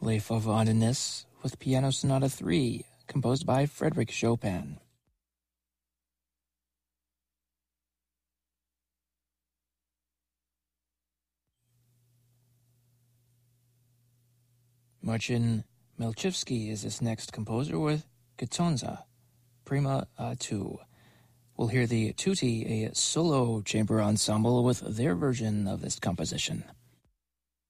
Life of Andonis with Piano Sonata 3, composed by Frédéric Chopin. Marcin Melchivsky is this next composer with Gatonza, Prima a 2. We'll hear the Tutti, a solo chamber ensemble with their version of this composition.